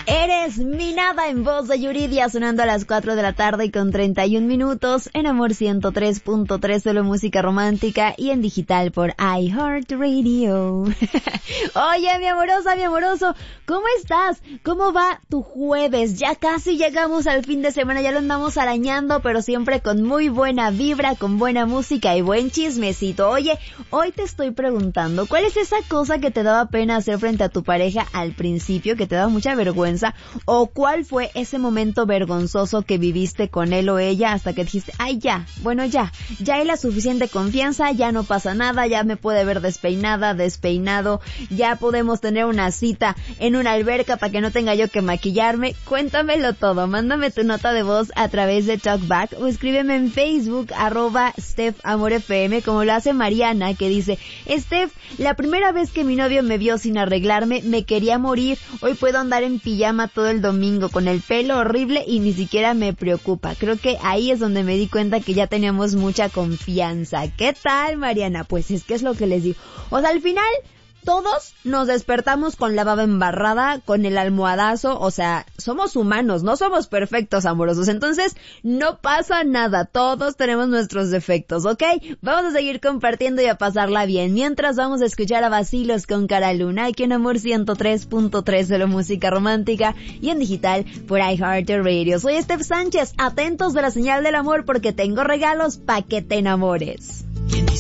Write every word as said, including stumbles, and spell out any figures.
Eres mi nada en voz de Yuridia, sonando a las cuatro de la tarde con treinta y un minutos en Amor ciento tres punto tres, solo música romántica y en digital por iHeartRadio. Oye, mi amorosa, mi amoroso, ¿cómo estás? ¿Cómo va tu jueves? Ya casi llegamos al fin de semana, ya lo andamos arañando, pero siempre con muy buena vibra, con buena música y buen chismecito. Oye, hoy te estoy preguntando, ¿cuál es esa cosa que te daba pena hacer frente a tu pareja al principio, que te daba mucha vergüenza? ¿O cuál fue ese momento vergonzoso que viviste con él o ella hasta que dijiste, ay ya, bueno ya, ya hay la suficiente confianza, ya no pasa nada, ya me puede ver despeinada, despeinado, ya podemos tener una cita en una alberca para que no tenga yo que maquillarme? Cuéntamelo todo, mándame tu nota de voz a través de Talkback o escríbeme en Facebook, arroba Steph Amor F M, como lo hace Mariana, que dice, Steph, la primera vez que mi novio me vio sin arreglarme, me quería morir, hoy puedo andar en pijama todo el domingo con el pelo horrible y ni siquiera me preocupa. Creo que ahí es donde me di cuenta que ya teníamos mucha confianza. ¿Qué tal, Mariana? Pues es que es lo que les digo. O sea, al final todos nos despertamos con la baba embarrada, con el almohadazo, o sea, somos humanos, no somos perfectos, amorosos, entonces no pasa nada, todos tenemos nuestros defectos, ¿ok? Vamos a seguir compartiendo y a pasarla bien, mientras vamos a escuchar a Vacilos con Cara Luna, aquí en Amor ciento tres punto tres, de la música romántica y en digital por iHeartRadio. Soy Steph Sánchez, atentos de la señal del amor porque tengo regalos pa' que te enamores. ¿Quién dice?